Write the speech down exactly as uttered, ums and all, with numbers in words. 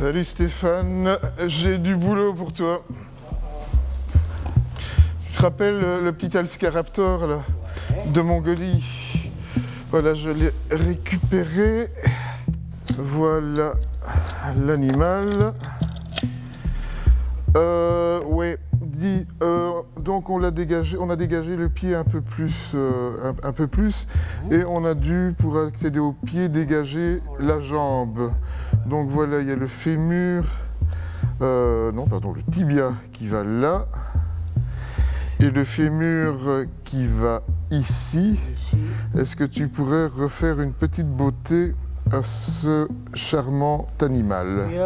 Salut Stéphane, j'ai du boulot pour toi. Tu te rappelles le, le petit Alscaraptor là, de Mongolie? Voilà, je l'ai récupéré. Voilà l'animal. Euh, ouais, dit, euh, donc on l'a dégagé, on a dégagé le pied un peu plus, euh, un, un peu plus, et on a dû, pour accéder au pied, dégager la jambe. Donc voilà, il y a le fémur, euh, non pardon, le tibia qui va là, et le fémur qui va ici. Est-ce que tu pourrais refaire une petite beauté à ce charmant animal?